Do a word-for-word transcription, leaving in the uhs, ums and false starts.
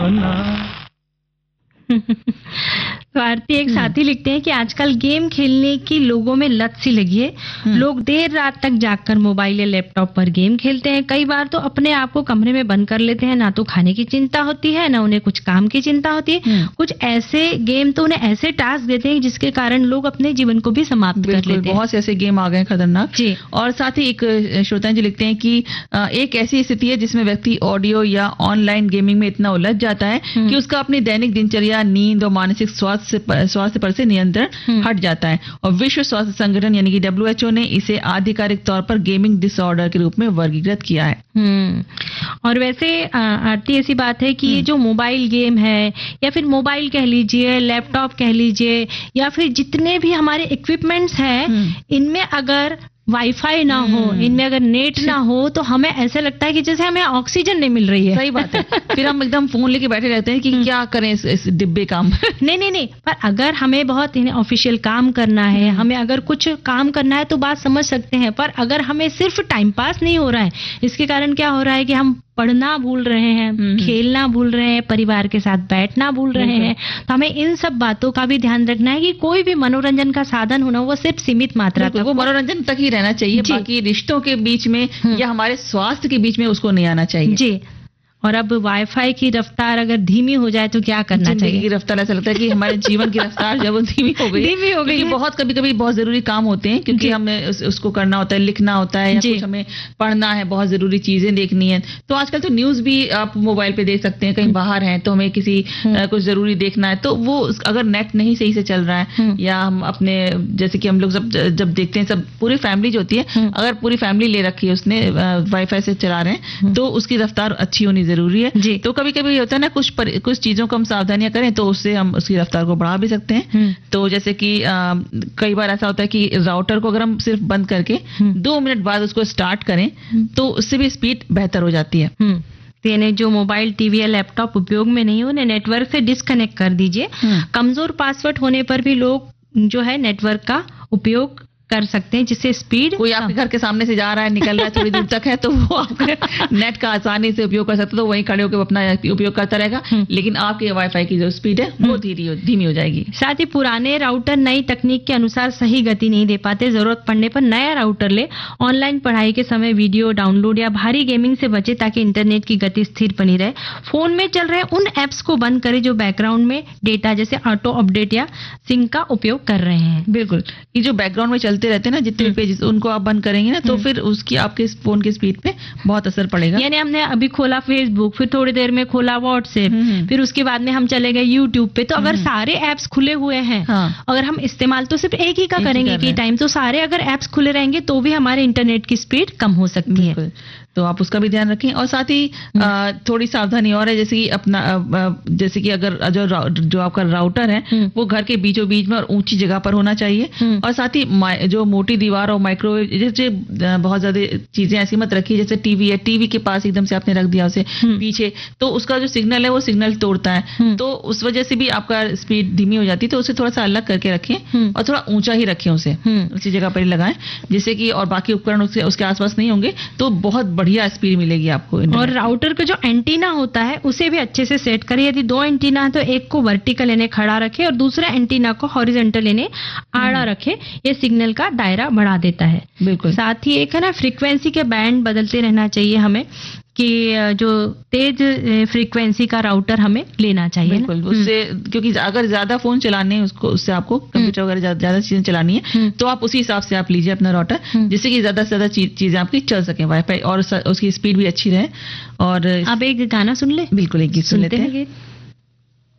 तो आरती एक साथी लिखते हैं कि आजकल गेम खेलने की लोगों में लत सी लगी है। लोग देर रात तक जागकर मोबाइल या लैपटॉप पर गेम खेलते हैं। कई बार तो अपने आप को कमरे में बंद कर लेते हैं। ना तो खाने की चिंता होती है, ना उन्हें कुछ काम की चिंता होती है। कुछ ऐसे गेम तो उन्हें ऐसे टास्क देते हैं जिसके कारण लोग अपने जीवन को भी समाप्त कर लेते हैं। बहुत से ऐसे गेम आ गए खतरनाक जी। और साथ ही एक श्रोता जी लिखते हैं कि एक ऐसी स्थिति है जिसमें व्यक्ति ऑडियो या ऑनलाइन गेमिंग में इतना उलझ जाता है कि उसका अपनी दैनिक दिनचर्या, नींद और मानसिक स्वास्थ्य स्वास्थ्य पर से नियंत्रण हट जाता है। और विश्व स्वास्थ्य संगठन यानी कि डब्ल्यू एच ओ ने इसे आधिकारिक तौर पर गेमिंग डिसऑर्डर के रूप में वर्गीकृत किया है। हम्म और वैसे आरती ऐसी बात है कि ये जो मोबाइल गेम है या फिर मोबाइल कह लीजिए, लैपटॉप कह लीजिए, या फिर जितने भी हमारे इक्विपमेंट्स हैं, इनमें अगर वाईफाई ना हो, इनमें अगर नेट ना हो, तो हमें ऐसा लगता है कि जैसे हमें ऑक्सीजन नहीं मिल रही है। सही बात है। फिर हम एकदम फोन लेके बैठे रहते हैं कि क्या करें इस, इस डिब्बे काम। नहीं नहीं नहीं पर अगर हमें बहुत ऑफिशियल काम करना है, हमें अगर कुछ काम करना है तो बात समझ सकते हैं। पर अगर हमें सिर्फ टाइम पास नहीं हो रहा है, इसके कारण क्या हो रहा है कि हम पढ़ना भूल रहे हैं, खेलना भूल रहे हैं, परिवार के साथ बैठना भूल रहे हैं, तो हमें इन सब बातों का भी ध्यान रखना है कि कोई भी मनोरंजन का साधन होना वो सिर्फ सीमित मात्रा तक, वो मनोरंजन तक ही रहना चाहिए। बाकी रिश्तों के बीच में या हमारे स्वास्थ्य के बीच में उसको नहीं आना चाहिए जी। और अब वाईफाई की रफ्तार अगर धीमी हो जाए तो क्या करना चाहिए? की रफ्तार ऐसा लगता है कि हमारे जीवन की रफ्तार जब वो धीमी हो गई धीमी हो गई बहुत कभी कभी बहुत जरूरी काम होते हैं, क्योंकि हमें उस, उसको करना होता है, लिखना होता है, या कुछ हमें पढ़ना है, बहुत जरूरी चीजें देखनी है। तो आजकल तो न्यूज भी आप मोबाइल पे देख सकते हैं। कहीं बाहर हैं तो हमें किसी आ, कुछ जरूरी देखना है, तो वो अगर नेट नहीं सही से चल रहा है, या हम अपने जैसे कि हम लोग जब जब देखते हैं, सब पूरी फैमिली जो होती है, अगर पूरी फैमिली ले रखी है उसने, वाईफाई से चला रहे हैं, तो उसकी रफ्तार अच्छी होनी जरूरी है जी। तो कभी कभी होता है ना, कुछ पर, कुछ चीजों को हम सावधानियां करें तो उससे हम उसकी रफ्तार को बढ़ा भी सकते हैं। तो जैसे कि आ, कई बार ऐसा होता है कि राउटर को अगर हम सिर्फ बंद करके दो मिनट बाद उसको स्टार्ट करें तो उससे भी स्पीड बेहतर हो जाती है। यानी जो मोबाइल, टीवी या लैपटॉप उपयोग में नहीं हो, उन्हें नेटवर्क से डिस्कनेक्ट कर दीजिए। कमजोर पासवर्ड होने पर भी लोग जो है नेटवर्क का उपयोग कर सकते हैं, जिससे स्पीड, कोई आपके घर के सामने से जा रहा है, निकल रहा है, थोड़ी दूर तक है, तो वो आपका नेट का आसानी से उपयोग कर सकते, तो वहीं खड़े होकर अपना उपयोग करता रहेगा, लेकिन आपके वाईफाई की जो स्पीड है वो धीमी धीमी हो जाएगी। साथ ही पुराने राउटर नई तकनीक के अनुसार सही गति नहीं दे पाते, जरूरत पड़ने पर नया राउटर ले। ऑनलाइन पढ़ाई के समय वीडियो डाउनलोड या भारी गेमिंग से बचे ताकि इंटरनेट की गति स्थिर बनी रहे। फोन में चल रहे उन एप्स को बंद करें जो बैकग्राउंड में डेटा जैसे ऑटो अपडेट या सिंक का उपयोग कर रहे हैं। बिल्कुल, ये जो बैकग्राउंड में चलते रहते हैं ना जितने भी पेजेस, उनको आप बंद करेंगे ना तो फिर उसकी आपके फोन की स्पीड पे बहुत असर पड़ेगा। यानी हमने अभी खोला फेसबुक, फिर थोड़ी देर में खोला व्हाट्सएप, फिर उसके बाद में हम चले गए यूट्यूब पे, तो अगर सारे एप्स खुले हुए हैं, हाँ। अगर हम इस्तेमाल तो सिर्फ एक ही का करेंगे कि टाइम, तो सारे अगर एप्स खुले रहेंगे तो भी हमारे इंटरनेट की स्पीड कम हो सकती है। तो आप उसका भी ध्यान रखें। और साथ ही आ, थोड़ी सावधानी और है, जैसे कि अपना आ, जैसे कि अगर जो जो आपका राउटर है वो घर के बीचों बीच में और ऊंची जगह पर होना चाहिए। और साथ ही जो मोटी दीवार और माइक्रोवेव जैसे बहुत ज्यादा चीजें ऐसी मत रखिए, जैसे टीवी है, टीवी के पास एकदम से आपने रख दिया उसे पीछे, तो उसका जो सिग्नल है वो सिग्नल तोड़ता है, तो उस वजह से भी आपका स्पीड धीमी हो जाती है। तो उसे थोड़ा सा अलग करके रखें और थोड़ा ऊंचा ही रखें, उसे उसी जगह पर ही लगाएं, जिससे कि और बाकी उपकरण उसके उसके आसपास नहीं होंगे, तो बहुत बढ़िया स्पीड मिलेगी आपको। और राउटर का जो एंटीना होता है उसे भी अच्छे से सेट करिए। यदि दो एंटीना है तो एक को वर्टिकल यानी खड़ा रखें और दूसरा एंटीना को हॉरिजॉन्टल यानी आड़ा रखें। ये सिग्नल का दायरा बढ़ा देता है। बिल्कुल। साथ ही एक है ना, फ्रीक्वेंसी के बैंड बदलते रहना चाहिए हमें, कि जो तेज फ्रीक्वेंसी का राउटर हमें लेना चाहिए। बिल्कुल, उससे क्योंकि अगर ज्यादा फोन चलाने हैं उसको, उससे आपको कंप्यूटर वगैरह ज्यादा चीजें चलानी है, तो आप उसी हिसाब से आप लीजिए अपना राउटर, जिससे कि ज्यादा से ज्यादा चीजें आपकी चल सके वाईफाई, और उसकी स्पीड भी अच्छी रहे। और अब एक गाना सुन ले। बिल्कुल, एक गीत सुन लेते हैं।